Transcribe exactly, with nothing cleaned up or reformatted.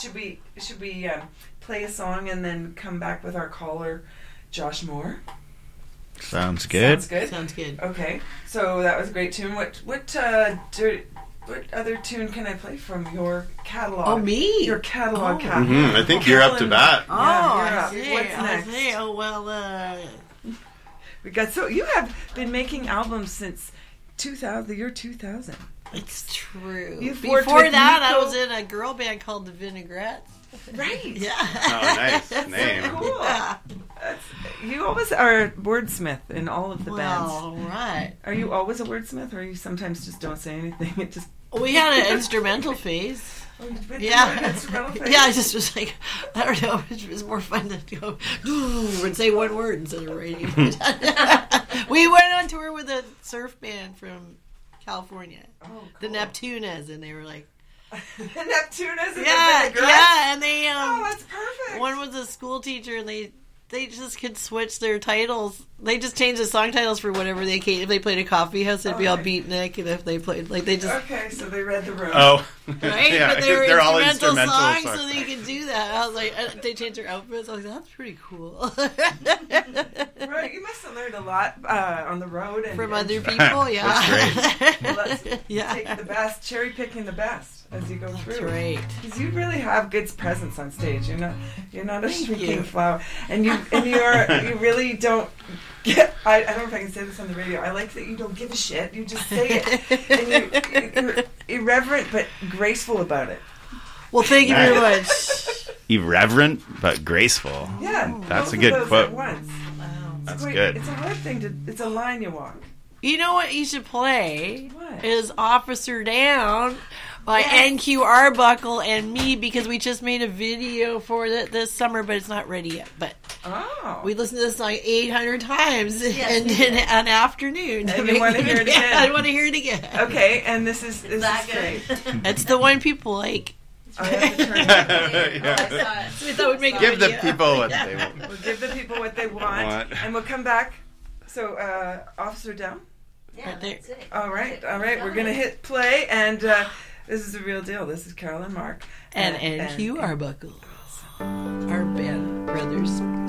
should we should we um, play a song and then come back with our caller, Josh Moore? Sounds good. Sounds good. Sounds good. Okay, so that was a great tune. What what uh, do, what other tune can I play from your catalog? Oh, me? Your catalog, Oh. catalog. Mm-hmm. I think you're up to bat. Oh, Yeah, you're I up. see. What's I next? see. Oh, well, uh... We got so you have been making albums since two thousand, the year two thousand. It's true. You've worked Before with that, Nico. I was in a girl band called the Vinaigrettes. Right. Yeah. Oh, nice name. Cool. Yeah. That's, you always are a wordsmith in all of the Well, bands. right. Are you always a wordsmith, or you sometimes just don't say anything? It just We had an instrumental phase. oh, you've been Yeah. doing instrumental things? Yeah, I just was like, I don't know, it was more fun to go and say one word instead of writing. We went on tour with a surf band from California, Oh, cool. the Neptunas, and they were like, the Neptunas and yeah, the Vinaigrettes? yeah, and they, um, Oh, that's perfect. one was a school teacher, and they they just could switch their titles. They just changed the song titles for whatever they came. If they played a coffee house, it'd be all Okay. Beatnik, and if they played, like, they just, Okay, so they read the room. Oh, right? yeah, But they were they're all instrumental, instrumental songs, songs. so they could do that. I was like, uh, they changed their outfits. I was like, that's pretty cool. Right, you must have learned a lot uh, on the road and From and other people, yeah. That's Well, that's yeah. taking the best, cherry picking the best as you go through. That's right. Because you really have good presence on stage. You're not, you're not a Thank shrinking you. flower, and you and you are you really don't. Get, I, I don't know if I can say this on the radio. I like that you don't give a shit. You just say it, and you, you're irreverent but graceful about it. Well, thank you very much. Irreverent but graceful. Yeah, That's both a of good those quote. At once. Wow. It's That's quite- good. It's a hard thing to. It's a line you walk. You know what you should play What? is Officer Down by Yes. N Q Arbuckle and me, because we just made a video for it this summer, but it's not ready yet. But Oh, we listened to this song eight hundred times Yes, in, we in did. an afternoon. And you wanna hear it again? I want to hear it again. okay. And this is this that is great. good? It's the one people like. I have to turn it. Oh, I saw it. We thought we'd make a Give the video. people what they want. We'll give the people what they want, Want. and we'll come back. So, uh, Officer Down. Yeah, Right there. that's it. All right, That's it. all right. We're gonna hit play, and uh, this is the real deal. This is Carol and Mark And N Q Arbuckle, our band brothers.